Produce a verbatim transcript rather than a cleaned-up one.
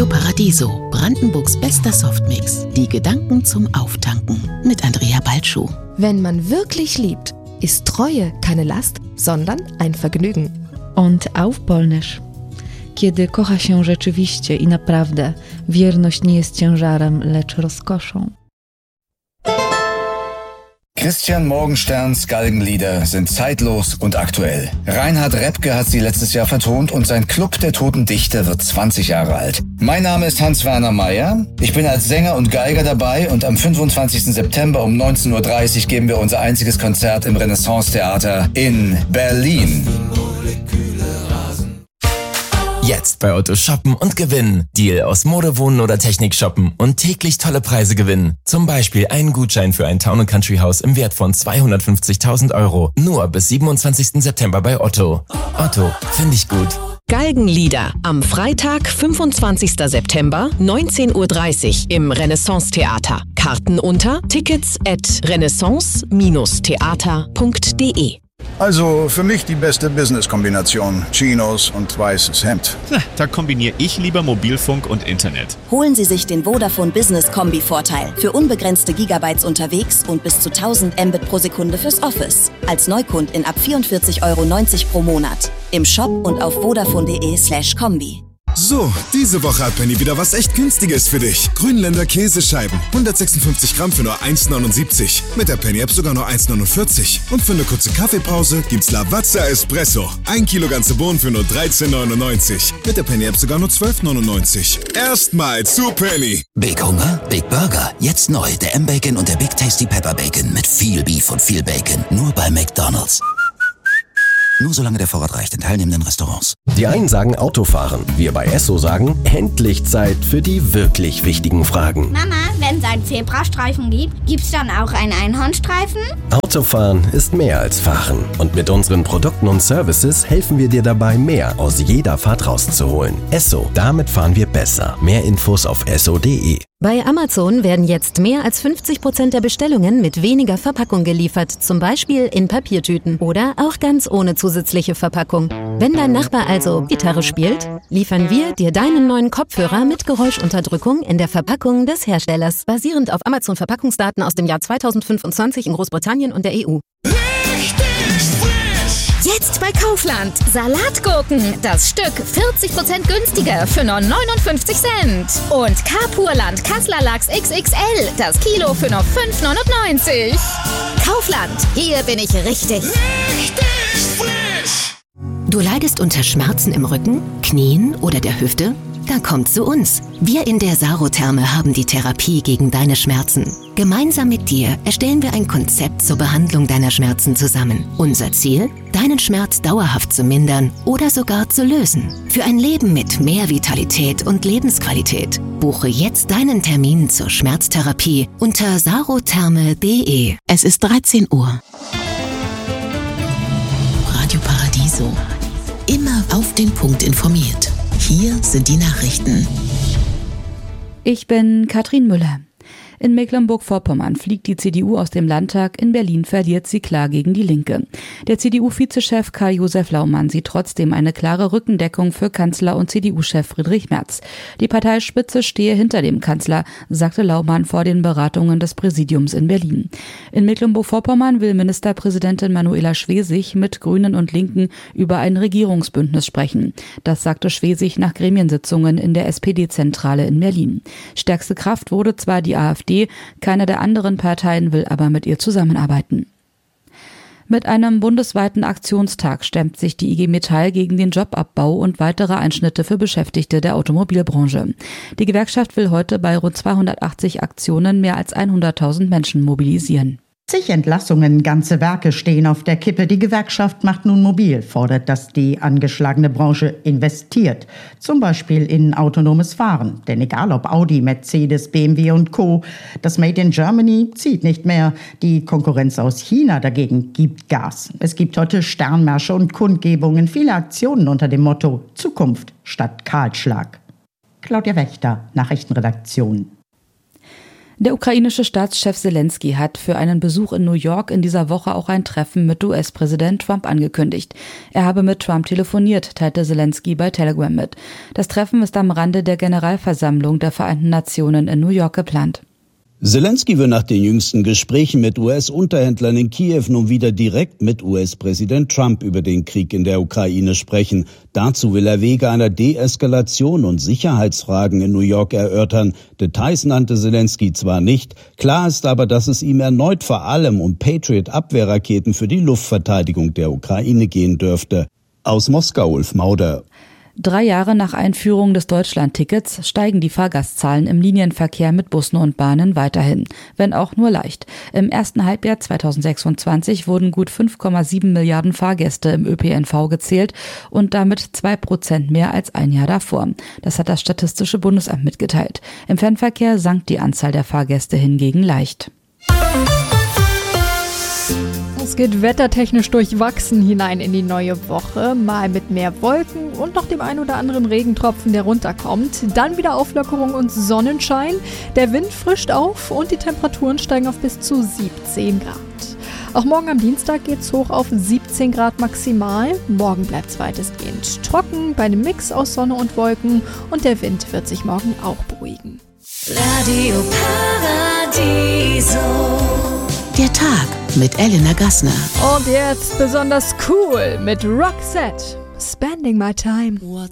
Radio Paradiso, Brandenburgs bester Softmix. Die Gedanken zum Auftanken mit Andrea Balschuh. Wenn man wirklich liebt, ist Treue keine Last, sondern ein Vergnügen. Und auf Polnisch. Kiedy kocha się rzeczywiście i naprawdę, wierność nie jest ciężarem, lecz rozkoszą. Christian Morgensterns Galgenlieder sind zeitlos und aktuell. Reinhard Repke hat sie letztes Jahr vertont und sein Club der Toten Dichter wird zwanzig Jahre alt. Mein Name ist Hans-Werner Meyer. Ich bin als Sänger und Geiger dabei und am fünfundzwanzigsten September um neunzehn Uhr dreißig geben wir unser einziges Konzert im Renaissance-Theater in Berlin. Jetzt bei Otto shoppen und gewinnen. Deal aus Mode, Wohnen oder Technik shoppen und täglich tolle Preise gewinnen. Zum Beispiel einen Gutschein für ein Town and Country Haus im Wert von zweihundertfünfzigtausend Euro. Nur bis siebenundzwanzigsten September bei Otto. Otto, finde ich gut. Galgenlieder am Freitag, fünfundzwanzigsten September, neunzehn Uhr dreißig im Renaissance-Theater. Karten unter tickets at renaissance dash theater punkt de. Also für mich die beste Business-Kombination. Chinos und weißes Hemd. Na, da kombiniere ich lieber Mobilfunk und Internet. Holen Sie sich den Vodafone Business Kombi-Vorteil. Für unbegrenzte Gigabytes unterwegs und bis zu tausend Mbit pro Sekunde fürs Office. Als Neukundin ab vierundvierzig Euro neunzig pro Monat. Im Shop und auf vodafone.de slash Kombi. So, diese Woche hat Penny wieder was echt Günstiges für dich. Grünländer Käsescheiben. hundertsechsundfünfzig Gramm für nur eins neunundsiebzig. Mit der Penny-App sogar nur eins neunundvierzig. Und für eine kurze Kaffeepause gibt's Lavazza Espresso. Ein Kilo ganze Bohnen für nur dreizehn neunundneunzig. Mit der Penny-App sogar nur zwölf neunundneunzig. Erstmal zu Penny. Big Hunger? Big Burger. Jetzt neu. Der M-Bacon und der Big Tasty Pepper Bacon. Mit viel Beef und viel Bacon. Nur bei McDonald's. Nur solange der Vorrat reicht in teilnehmenden Restaurants. Die einen sagen Autofahren, wir bei Esso sagen, endlich Zeit für die wirklich wichtigen Fragen. Mama, wenn es einen Zebrastreifen gibt, gibt's dann auch einen Einhornstreifen? Autofahren ist mehr als Fahren. Und mit unseren Produkten und Services helfen wir dir dabei, mehr aus jeder Fahrt rauszuholen. Esso, damit fahren wir besser. Mehr Infos auf esso punkt de. Bei Amazon werden jetzt mehr als fünfzig Prozent der Bestellungen mit weniger Verpackung geliefert, zum Beispiel in Papiertüten oder auch ganz ohne zusätzliche Verpackung. Wenn dein Nachbar also Gitarre spielt, liefern wir dir deinen neuen Kopfhörer mit Geräuschunterdrückung in der Verpackung des Herstellers, basierend auf Amazon-Verpackungsdaten aus dem Jahr zweitausendfünfundzwanzig in Großbritannien und der E U. Jetzt bei Kaufland. Salatgurken. Das Stück vierzig Prozent günstiger für nur neunundfünfzig Cent. Und Carpurland Kassler Lachs X X L. Das Kilo für nur fünf neunundneunzig. Kaufland. Hier bin ich richtig. Richtig frisch. Du leidest unter Schmerzen im Rücken, Knien oder der Hüfte? Dann komm zu uns. Wir in der Sarotherme haben die Therapie gegen deine Schmerzen. Gemeinsam mit dir erstellen wir ein Konzept zur Behandlung deiner Schmerzen zusammen. Unser Ziel? Deinen Schmerz dauerhaft zu mindern oder sogar zu lösen. Für ein Leben mit mehr Vitalität und Lebensqualität. Buche jetzt deinen Termin zur Schmerztherapie unter sarotherme punkt de. Es ist dreizehn Uhr. Radio Paradiso. Immer auf den Punkt informiert. Hier sind die Nachrichten. Ich bin Katrin Müller. In Mecklenburg-Vorpommern fliegt die C D U aus dem Landtag, in Berlin verliert sie klar gegen die Linke. Der C D U-Vizechef Karl-Josef Laumann sieht trotzdem eine klare Rückendeckung für Kanzler und C D U-Chef Friedrich Merz. Die Parteispitze stehe hinter dem Kanzler, sagte Laumann vor den Beratungen des Präsidiums in Berlin. In Mecklenburg-Vorpommern will Ministerpräsidentin Manuela Schwesig mit Grünen und Linken über ein Regierungsbündnis sprechen. Das sagte Schwesig nach Gremiensitzungen in der S P D-Zentrale in Berlin. Stärkste Kraft wurde zwar die AfD, keine der anderen Parteien will aber mit ihr zusammenarbeiten. Mit einem bundesweiten Aktionstag stemmt sich die I G Metall gegen den Jobabbau und weitere Einschnitte für Beschäftigte der Automobilbranche. Die Gewerkschaft will heute bei rund zweihundertachtzig Aktionen mehr als hunderttausend Menschen mobilisieren. zig Entlassungen, ganze Werke stehen auf der Kippe. Die Gewerkschaft macht nun mobil, fordert, dass die angeschlagene Branche investiert. Zum Beispiel in autonomes Fahren. Denn egal ob Audi, Mercedes, B M W und Co., das Made in Germany zieht nicht mehr. Die Konkurrenz aus China dagegen gibt Gas. Es gibt heute Sternmärsche und Kundgebungen, viele Aktionen unter dem Motto Zukunft statt Kahlschlag. Claudia Wächter, Nachrichtenredaktion. Der ukrainische Staatschef Selensky hat für einen Besuch in New York in dieser Woche auch ein Treffen mit U S-Präsident Trump angekündigt. Er habe mit Trump telefoniert, teilte Selensky bei Telegram mit. Das Treffen ist am Rande der Generalversammlung der Vereinten Nationen in New York geplant. Selensky will nach den jüngsten Gesprächen mit U S-Unterhändlern in Kiew nun wieder direkt mit U S-Präsident Trump über den Krieg in der Ukraine sprechen. Dazu will er Wege einer Deeskalation und Sicherheitsfragen in New York erörtern. Details nannte Selensky zwar nicht, klar ist aber, dass es ihm erneut vor allem um Patriot-Abwehrraketen für die Luftverteidigung der Ukraine gehen dürfte. Aus Moskau, Ulf Mauder. Drei Jahre nach Einführung des Deutschland-Tickets steigen die Fahrgastzahlen im Linienverkehr mit Bussen und Bahnen weiterhin, wenn auch nur leicht. Im ersten Halbjahr zweitausendsechsundzwanzig wurden gut fünf Komma sieben Milliarden Fahrgäste im Ö P N V gezählt und damit zwei Prozent mehr als ein Jahr davor. Das hat das Statistische Bundesamt mitgeteilt. Im Fernverkehr sank die Anzahl der Fahrgäste hingegen leicht. Es geht wettertechnisch durchwachsen hinein in die neue Woche, mal mit mehr Wolken und noch dem ein oder anderen Regentropfen, der runterkommt. Dann wieder Auflockerung und Sonnenschein, der Wind frischt auf und die Temperaturen steigen auf bis zu siebzehn Grad. Auch morgen am Dienstag geht's hoch auf siebzehn Grad maximal. Morgen bleibt's weitestgehend trocken bei einem Mix aus Sonne und Wolken und der Wind wird sich morgen auch beruhigen. Radio Paradiso. Der Tag mit Elena Gassner. Und jetzt besonders cool mit Roxette. Spending my time.